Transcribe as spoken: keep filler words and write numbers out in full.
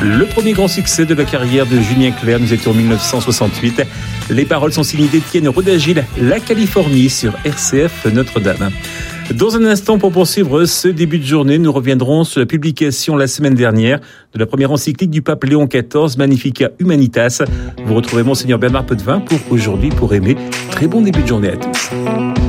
Le premier grand succès de la carrière de Julien Clerc, nous étions en dix-neuf cent soixante-huit. Les paroles sont signées d'Étienne Rodagil, La Californie sur R C F Notre-Dame. Dans un instant, pour poursuivre ce début de journée, nous reviendrons sur la publication la semaine dernière de la première encyclique du pape Léon quatorze, Magnificat Humanitas. Vous retrouvez Monseigneur Bernard Potvin pour aujourd'hui, pour aimer. Très bon début de journée à tous.